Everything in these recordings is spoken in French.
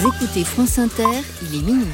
Vous écoutez France Inter, il est minuit.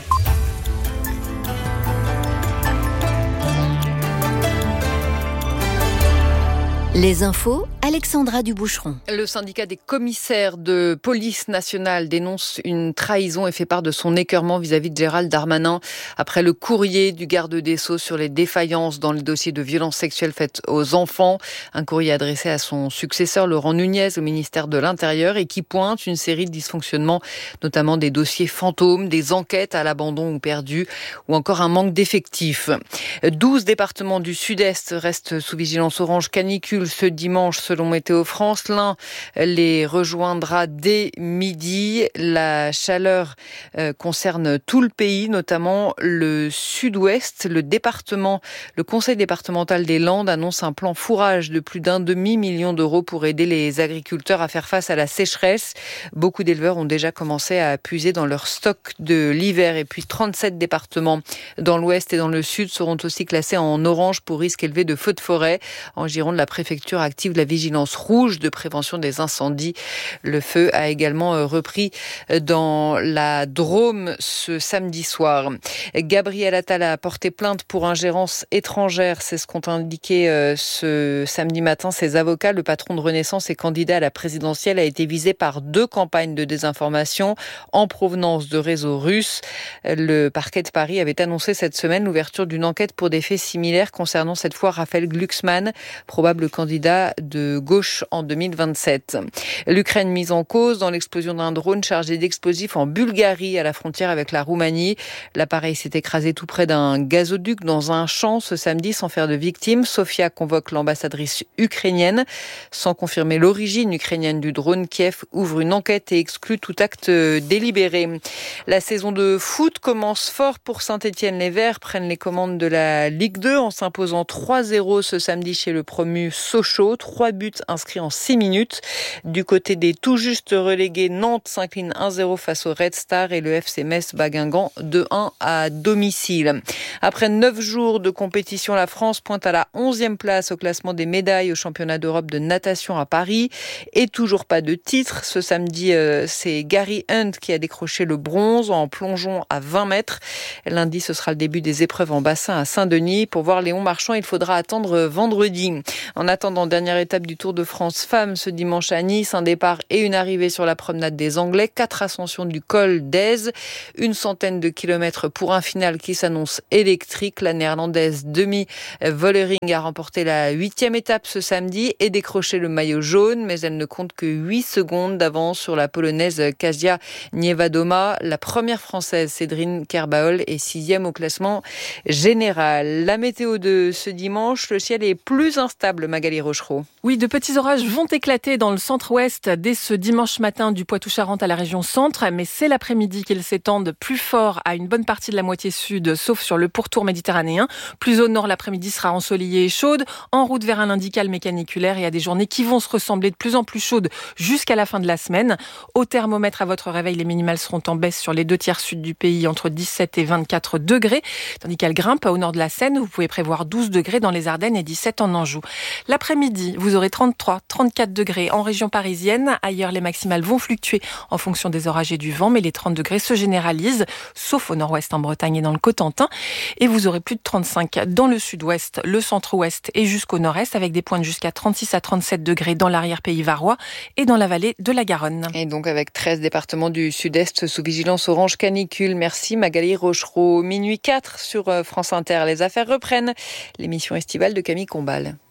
Les infos, Alexandra Duboucheron. Le syndicat des commissaires de police nationale dénonce une trahison et fait part de son écœurement vis-à-vis de Gérald Darmanin après le courrier du garde des Sceaux sur les défaillances dans les dossiers de violences sexuelles faites aux enfants. Un courrier adressé à son successeur Laurent Nunez au ministère de l'Intérieur et qui pointe une série de dysfonctionnements, notamment des dossiers fantômes, des enquêtes à l'abandon ou perdues ou encore un manque d'effectifs. 12 départements du Sud-Est restent sous vigilance orange canicule ce dimanche selon Météo France. L'Ain les rejoindra dès midi. La chaleur concerne tout le pays, notamment le Sud-Ouest. Le Conseil départemental des Landes annonce un plan fourrage de plus d'1,5 million d'euros pour aider les agriculteurs à faire face à la sécheresse. Beaucoup d'éleveurs ont déjà commencé à puiser dans leur stock de l'hiver. Et puis 37 départements dans l'Ouest et dans le Sud seront aussi classés en orange pour risque élevé de feux de forêt. En Gironde, la préfecture active la vigilance rouge de prévention des incendies. Le feu a également repris dans la Drôme ce samedi soir. Gabriel Attal a porté plainte pour ingérence étrangère. C'est ce qu'ont indiqué ce samedi matin ses avocats. Le patron de Renaissance et candidat à la présidentielle a été visé par 2 campagnes de désinformation en provenance de réseaux russes. Le parquet de Paris avait annoncé cette semaine l'ouverture d'une enquête pour des faits similaires concernant cette fois Raphaël Glucksmann, probable candidat de gauche en 2027. L'Ukraine mise en cause dans l'explosion d'un drone chargé d'explosifs en Bulgarie à la frontière avec la Roumanie. L'appareil s'est écrasé tout près d'un gazoduc dans un champ ce samedi sans faire de victimes. Sofia convoque l'ambassadrice ukrainienne. Sans confirmer l'origine ukrainienne du drone, Kiev ouvre une enquête et exclut tout acte délibéré. La saison de foot commence fort pour Saint-Étienne. Les Verts prennent les commandes de la Ligue 2 en s'imposant 3-0 ce samedi chez le promu Sochaux. 3 buts inscrits en 6 minutes. Du côté des tout juste relégués, Nantes s'incline 1-0 face au Red Star et le FC Metz bat Guingamp 2-1 à domicile. Après 9 jours de compétition, la France pointe à la 11e place au classement des médailles au championnat d'Europe de natation à Paris. Et toujours pas de titre. Ce samedi, c'est Gary Hunt qui a décroché le bronze en plongeon à 20 mètres. Lundi, ce sera le début des épreuves en bassin à Saint-Denis. Pour voir Léon Marchand, il faudra attendre vendredi. En attendant, dernière étape du Tour de France femmes ce dimanche à Nice, un départ et une arrivée sur la promenade des Anglais, 4 ascensions du col d'Aise, une centaine de kilomètres pour un final qui s'annonce électrique. La néerlandaise Demi Vollering a remporté la 8e étape ce samedi et décroché le maillot jaune, mais elle ne compte que 8 secondes d'avance sur la polonaise Kasia Niewiadoma. La première française, Cédrine Kerbaol, est 6e au classement général. La météo de ce dimanche, le ciel est plus instable, Magali Rochereau. Oui, de petits orages vont éclater dans le centre-ouest dès ce dimanche matin du Poitou-Charentes à la région centre, mais c'est l'après-midi qu'ils s'étendent plus fort à une bonne partie de la moitié sud, sauf sur le pourtour méditerranéen. Plus au nord, l'après-midi sera ensoleillée et chaude. En route vers un lundi calme et caniculaire, il y a des journées qui vont se ressembler de plus en plus chaudes jusqu'à la fin de la semaine. Au thermomètre, à votre réveil, les minimales seront en baisse sur les 2 tiers sud du pays, entre 17 et 24 degrés, tandis qu'elles grimpent au nord de la Seine. Vous pouvez prévoir 12 degrés dans les Ardennes et 17 en Anjou. L'après-midi, vous aurez 33, 34 degrés en région parisienne. Ailleurs, les maximales vont fluctuer en fonction des orages et du vent, mais les 30 degrés se généralisent, sauf au nord-ouest en Bretagne et dans le Cotentin. Et vous aurez plus de 35 dans le sud-ouest, le centre-ouest et jusqu'au nord-est, avec des pointes jusqu'à 36 à 37 degrés dans l'arrière-pays varois et dans la vallée de la Garonne. Et donc avec 13 départements du sud-est sous vigilance orange canicule. Merci Magali Rochereau. Minuit 4 sur France Inter. Les affaires reprennent. L'émission estivale de Camille Combal.